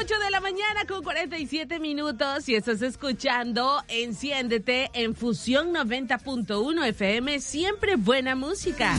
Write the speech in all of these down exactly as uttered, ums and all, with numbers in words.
ocho de la mañana con cuarenta y siete minutos y estás escuchando Enciéndete en Fusión noventa punto uno F M, siempre buena música.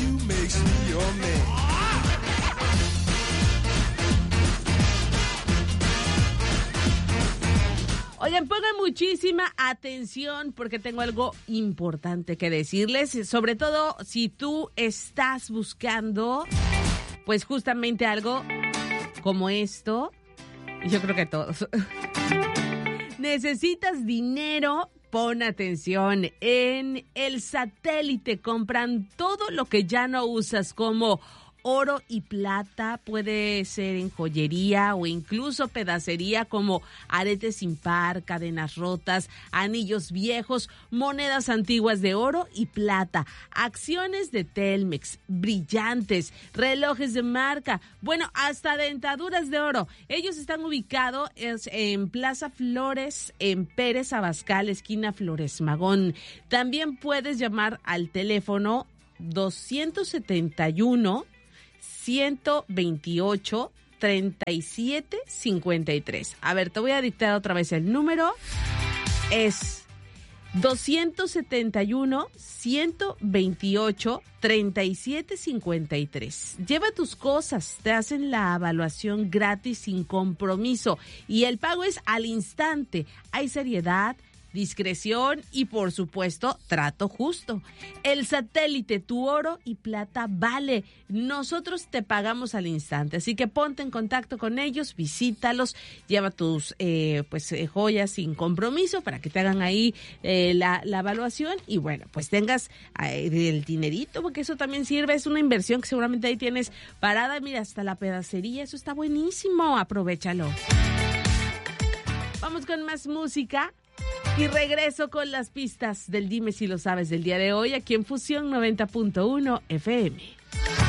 Oigan, pongan muchísima atención porque tengo algo importante que decirles, sobre todo si tú estás buscando, pues justamente algo como esto, y yo creo que todos. Necesitas dinero, pon atención. En El Satélite compran todo lo que ya no usas, como oro y plata, puede ser en joyería o incluso pedacería como aretes sin par, cadenas rotas, anillos viejos, monedas antiguas de oro y plata, acciones de Telmex, brillantes, relojes de marca, bueno, hasta dentaduras de oro. Ellos están ubicados en Plaza Flores, en Pérez Abascal, esquina Flores Magón. También puedes llamar al teléfono doscientos setenta y uno ciento veintiocho treinta y siete cincuenta y tres. A ver, te voy a dictar otra vez el número. Es doscientos setenta y uno ciento veintiocho treinta y siete cincuenta y tres. Lleva tus cosas, te hacen la evaluación gratis sin compromiso y el pago es al instante. Hay seriedad, discreción y, por supuesto, trato justo. El Satélite, tu oro y plata vale. Nosotros te pagamos al instante, así que ponte en contacto con ellos, visítalos, lleva tus eh, pues eh, joyas sin compromiso para que te hagan ahí eh, la, la evaluación y, bueno, pues tengas eh, el dinerito, porque eso también sirve, es una inversión que seguramente ahí tienes parada. Mira, hasta la pedacería, eso está buenísimo, aprovéchalo. Vamos con más música. Y regreso con las pistas del Dime Si Lo Sabes del día de hoy, aquí en Fusión noventa punto uno F M.